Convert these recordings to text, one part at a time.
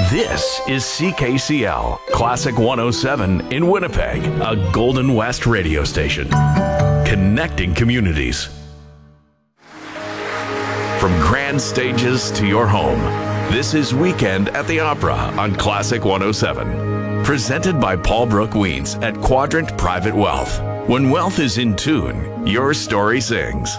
This is CKCL, Classic 107 in Winnipeg, a Golden West radio station. Connecting communities. From grand stages to your home, this is Weekend at the Opera on Classic 107. Presented by Paul Brooke Weens at Quadrant Private Wealth. When wealth is in tune, your story sings.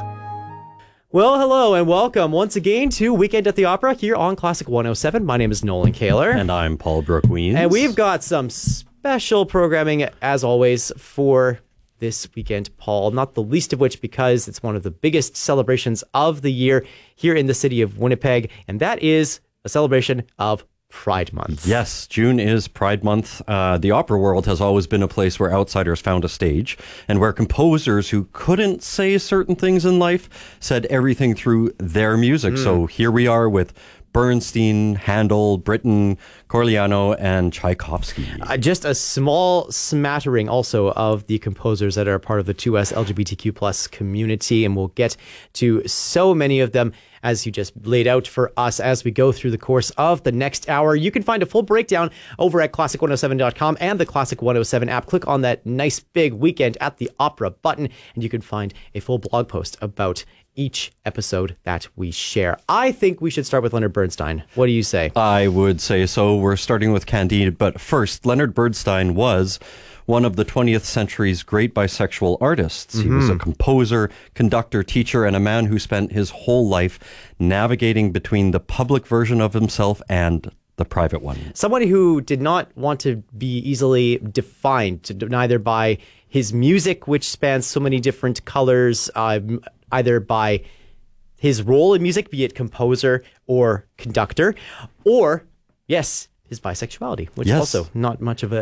Well, hello and welcome once again to Weekend at the Opera here on Classic 107. My name is Nolan Kaler. And I'm Paul Brooke Weens. And we've got some special programming, as always, for this weekend, Paul. Not the least of which because it's one of the biggest celebrations of the year here in the city of Winnipeg. And that is a celebration of Pride Month. Yes, June is Pride Month. The opera world has always been a place where outsiders found a stage and where composers who couldn't say certain things in life said everything through their music. So here we are with Bernstein, Handel, Britten, Corleano, and Tchaikovsky. Just a small smattering also of the composers that are a part of the 2S LGBTQ plus community, and we'll get to so many of them as you just laid out for us as we go through the course of the next hour. You can find a full breakdown over at classic107.com and the Classic 107 app. Click on that nice big Weekend at the Opera button, and you can find a full blog post about each episode that we share. I think we should start with Leonard Bernstein. What do you say? I would say so. We're starting with Candide, but first, Leonard Bernstein was one of the 20th century's great bisexual artists. He was a composer, conductor, teacher, and a man who spent his whole life navigating between the public version of himself and the private one. Somebody who did not want to be easily defined, neither by his music, which spans so many different colors, either by his role in music, be it composer or conductor, or, yes, his bisexuality, which is also not much of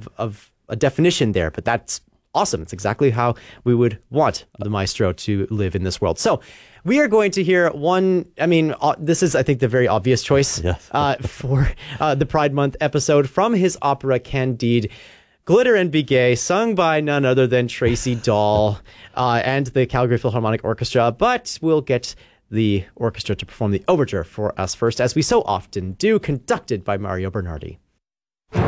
a definition there, but that's awesome. It's exactly how we would want the maestro to live in this world. So we are going to hear this is, I think, the very obvious choice for the Pride Month episode from his opera Candide, Glitter and Be Gay, sung by none other than Tracy Dahl and the Calgary Philharmonic Orchestra. But we'll get the orchestra to perform the overture for us first, as we so often do, conducted by Mario Bernardi.